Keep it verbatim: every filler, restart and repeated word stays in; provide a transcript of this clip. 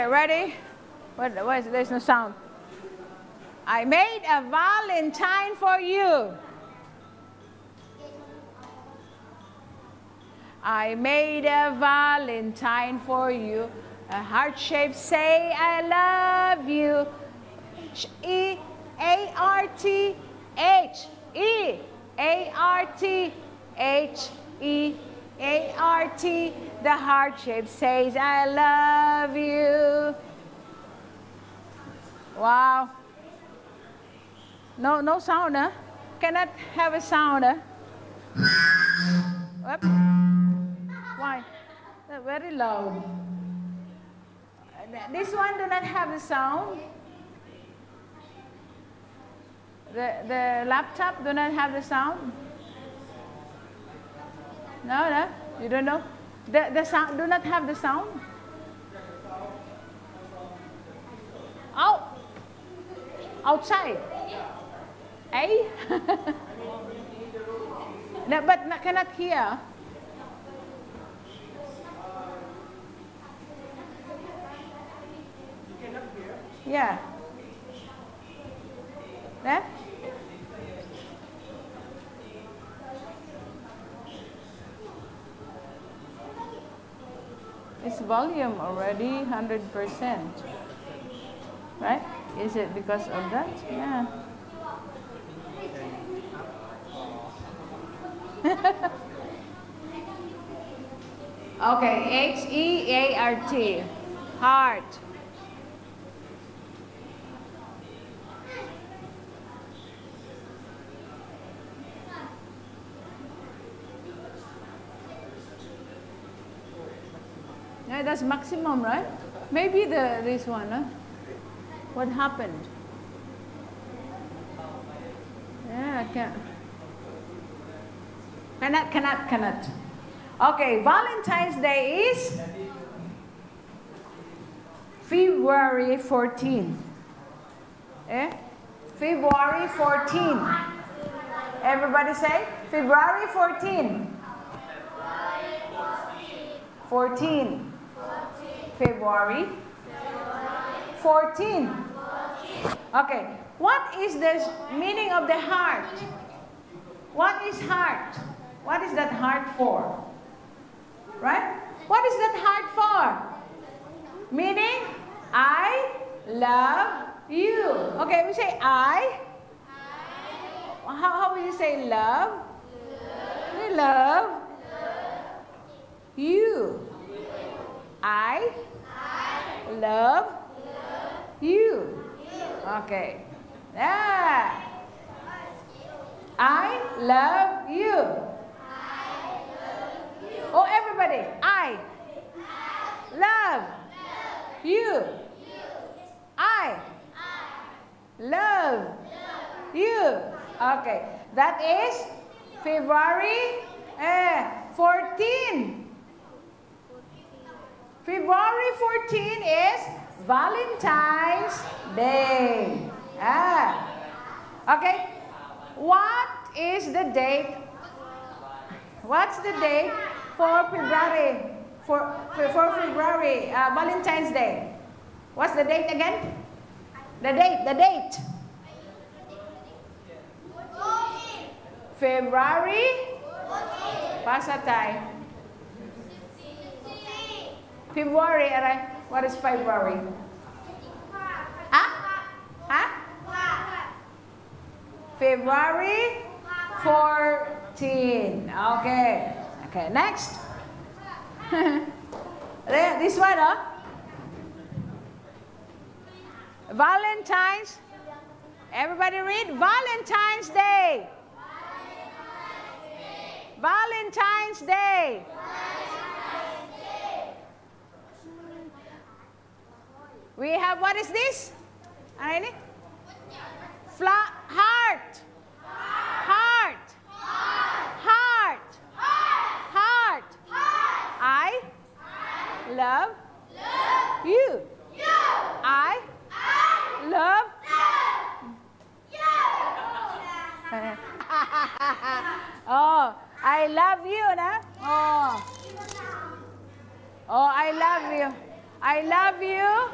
ready? What, what is, there's no sound. I made a Valentine for you. I made a Valentine for you. A heart shape, say I love you. E A R T H E A R T H E A R T. The heart shape says I love you. Wow. No, no sound, huh? Cannot have a sound, huh? Whoop. Why? They're very loud. This one do not have the sound. The, the laptop do not have the sound. No, no, you don't know. The, the sound do not have the sound. Out. Outside. Eh? No, but I cannot hear. Yeah. There? It's volume already one hundred percent. Right? Is it because of that? Yeah. Okay, H E A R T. Heart. Yeah, that's maximum, right? Maybe the this one, huh? What happened? Yeah, I can't. Cannot, cannot, cannot. Okay, Valentine's Day is February fourteenth. Eh? February fourteenth. Everybody say February fourteenth. fourteen. February fourteen. Okay, what is the meaning of the heart? What is heart? What is that heart for? Right? What is that heart for? Meaning, I love you. Okay, we say I. How, how will you say love? We love you. I love you. Okay. Yeah. I love you. Oh, everybody. I love you. I love you. Okay. That is February uh, fourteenth. February fourteenth is Valentine's Day. Ah. Okay. What is the date? What's the date for February? For, for, for February, uh, Valentine's Day. What's the date again? The date, the date. February. Pasatay. February, right? What is February? Huh? Huh? February fourteenth. Okay. Okay, next. This one, huh? Valentine's. Everybody read. Valentine's Day. Valentine's Day. We have, what is this? Ano ini? Fla heart. Heart. Heart. Heart. I love you. I love you. Oh, I love you, na? Oh. Oh, I love you. I love you.